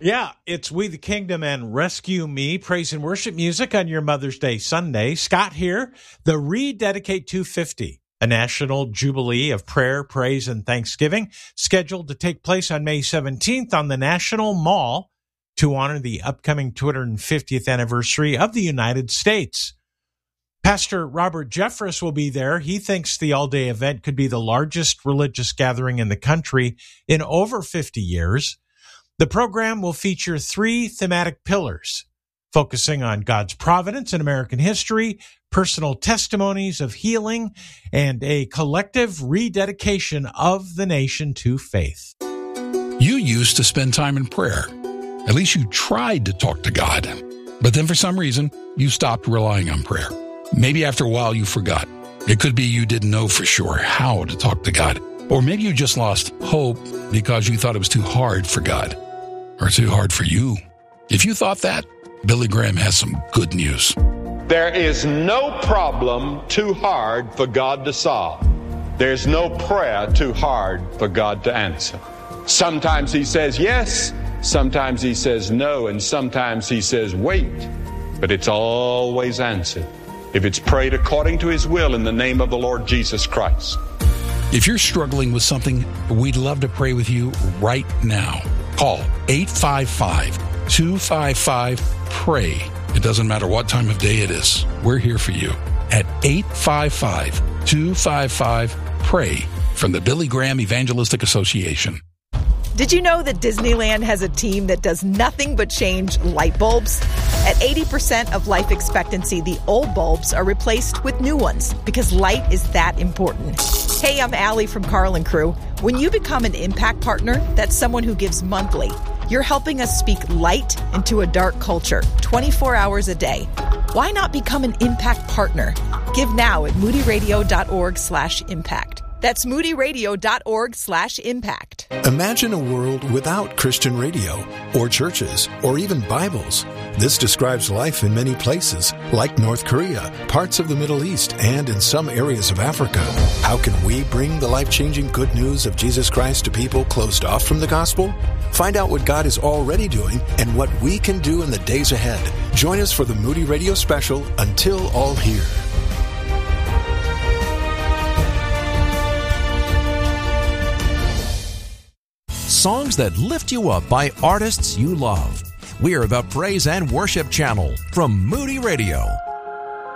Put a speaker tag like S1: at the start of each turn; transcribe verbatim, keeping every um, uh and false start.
S1: Yeah, it's We the Kingdom and Rescue Me, praise and worship music on your Mother's Day Sunday. Scott here. The Rededicate two fifty, a national jubilee of prayer, praise, and thanksgiving, scheduled to take place on May seventeenth on the National Mall to honor the upcoming two hundred fiftieth anniversary of the United States. Pastor Robert Jeffress will be there. He thinks the all-day event could be the largest religious gathering in the country in over fifty years. The program will feature three thematic pillars, focusing on God's providence in American history, personal testimonies of healing, and a collective rededication of the nation to faith.
S2: You used to spend time in prayer. At least you tried to talk to God. But then for some reason, you stopped relying on prayer. Maybe after a while you forgot. It could be you didn't know for sure how to talk to God. Or maybe you just lost hope because you thought it was too hard for God. Or too hard for you. If you thought that, Billy Graham has some good news.
S3: There is no problem too hard for God to solve. There's no prayer too hard for God to answer. Sometimes he says yes, sometimes he says no, and sometimes he says wait. But it's always answered if it's prayed according to his will in the name of the Lord Jesus Christ.
S2: If you're struggling with something, we'd love to pray with you right now. Call eight five five, two five five, PRAY. It doesn't matter what time of day it is. We're here for you at eight five five, two five five, PRAY from the Billy Graham Evangelistic Association.
S4: Did you know that Disneyland has a team that does nothing but change light bulbs? At eighty percent of life expectancy, the old bulbs are replaced with new ones because light is that important. Hey, I'm Allie from Carl and Crew. When you become an Impact Partner, that's someone who gives monthly. You're helping us speak light into a dark culture, twenty-four hours a day. Why not become an Impact Partner? Give now at moodyradio.org slash impact. That's moodyradio.org slash impact.
S5: Imagine a world without Christian radio, or churches, or even Bibles. This describes life in many places, like North Korea, parts of the Middle East, and in some areas of Africa. How can we bring the life-changing good news of Jesus Christ to people closed off from the gospel? Find out what God is already doing and what we can do in the days ahead. Join us for the Moody Radio special, Until All Hear.
S6: Songs that lift you up by artists you love. We are the Praise and Worship Channel from Moody Radio.